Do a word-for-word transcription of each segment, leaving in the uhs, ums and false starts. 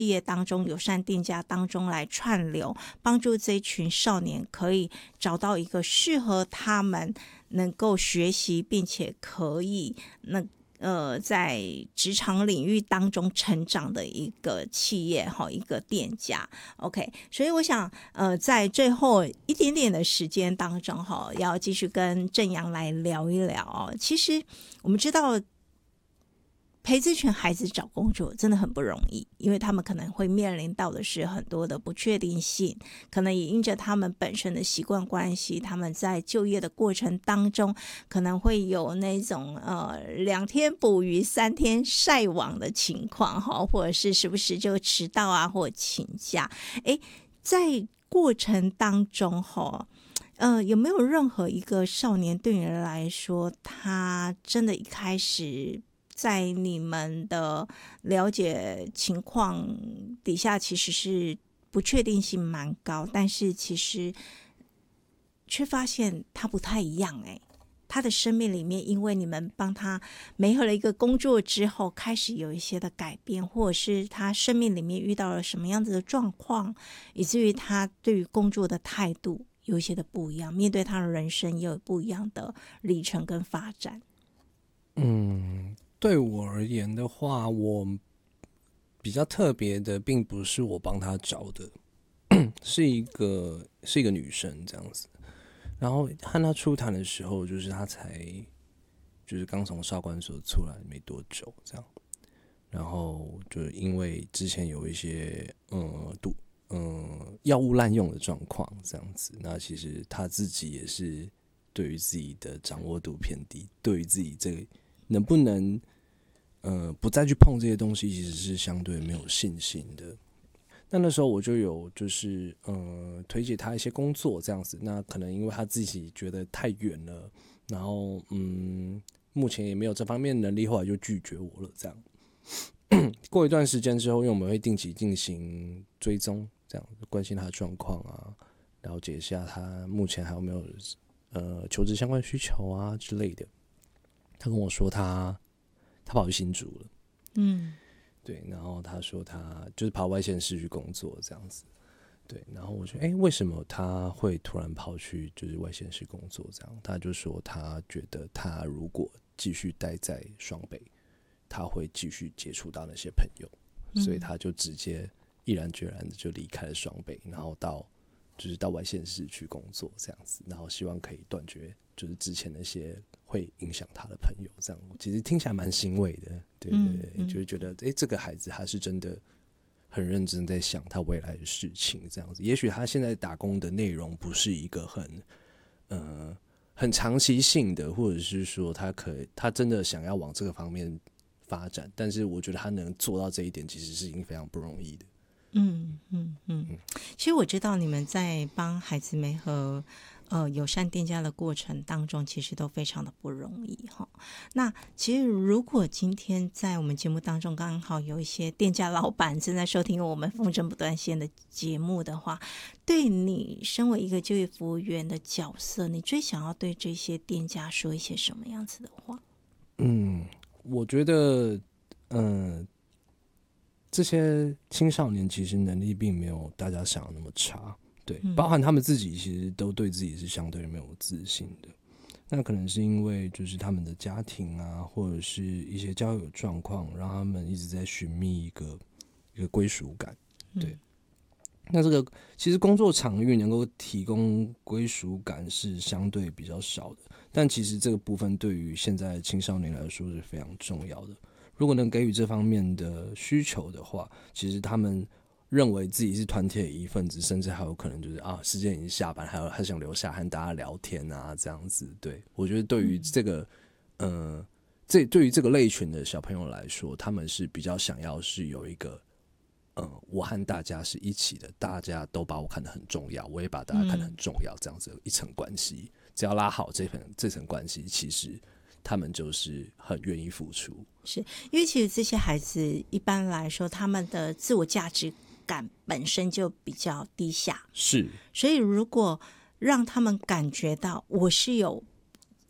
业当中友善店家当中来串流，帮助这一群少年可以找到一个适合他们能够学习并且可以那呃在职场领域当中成长的一个企业哈，一个店家。 OK， 所以我想呃在最后一点点的时间当中哈，要继续跟正阳来聊一聊哦。其实我们知道陪这群孩子找工作真的很不容易，因为他们可能会面临到的是很多的不确定性，可能也因着他们本身的习惯关系，他们在就业的过程当中可能会有那种呃两天捕鱼三天晒网的情况哈，或者是时不时就迟到啊或者请假。诶，在过程当中哈，呃，有没有任何一个少年对你来说，他真的一开始在你们的了解情况底下其实是不确定性蛮高，但是其实却发现他不太一样，哎，他的生命里面因为你们帮他媒合了一个工作之后开始有一些的改变，或者是他生命里面遇到了什么样子的状况，以至于他对于工作的态度有一些的不一样，面对他的人生也有不一样的历程跟发展。 嗯，对我而言的话，我比较特别的并不是我帮他找的，是一个是一个女生这样子。然后和他初谈的时候，就是他才就是刚从少管所出来没多久这样，然后就因为之前有一些嗯毒嗯药物滥用的状况这样子，那其实他自己也是对于自己的掌握度偏低，对于自己这个能不能呃不再去碰这些东西，其实是相对没有信心的。那那时候我就有就是呃推荐他一些工作这样子，那可能因为他自己觉得太远了，然后嗯目前也没有这方面的能力，后来就拒绝我了这样。过一段时间之后，因为我们会定期进行追踪，这样关心他的状况啊，了解一下他目前还有没有呃求职相关需求啊之类的。他跟我说他他跑去新竹了， 嗯， 对，然后他说他就是跑外县市去工作这样子，对，然后我说，哎、欸，为什么他会突然跑去就是外县市工作这样？他就说他觉得他如果继续待在双北，他会继续接触到那些朋友，嗯、所以他就直接毅然决然的就离开了双北，然后到就是到外县市去工作这样子，然后希望可以断绝就是之前那些会影响他的朋友，这样其实听起来蛮欣慰的，对对对，嗯、就是觉得哎、欸，这个孩子他是真的很认真在想他未来的事情，这样子。也许他现在打工的内容不是一个很呃很长期性的，或者是说他可以他真的想要往这个方面发展，但是我觉得他能做到这一点，其实是已经非常不容易的。 嗯嗯嗯，其实我知道你们在帮孩子们和呃友善店家的过程当中，其实都非常的不容易哈。那其实如果今天在我们节目当中刚好有一些店家老板正在收听我们风筝不断线的节目的话，对你身为一个就业服务员的角色，你最想要对这些店家说一些什么样子的话？ 嗯，我觉得，嗯、呃。这些青少年其实能力并没有大家想的那么差，对，包含他们自己其实都对自己是相对没有自信的。那可能是因为就是他们的家庭啊，或者是一些交友状况，让他们一直在寻觅一个一个归属感，对。嗯、那这个其实工作场域能够提供归属感是相对比较少的，但其实这个部分对于现在的青少年来说是非常重要的。如果能给予这方面的需求的话，其实他们认为自己是团体的一份子，甚至还有可能就是啊，时间已经下班，还有还想留下和大家聊天啊，这样子。对，我觉得对于这个，嗯、呃，这对于这个类群的小朋友来说，他们是比较想要是有一个，呃，我和大家是一起的，大家都把我看得很重要，我也把大家看得很重要，这样子一层关系，只要拉好这层这层关系，其实他们就是很愿意付出。 是因为其实这些孩子一般来说他们的自我价值感本身就比较低下， 是， 所以如果让他们感觉到我是有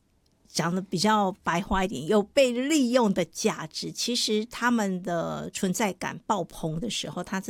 讲的比较白话一点，有被利用的价值。其实他们的存在感爆棚的时候，他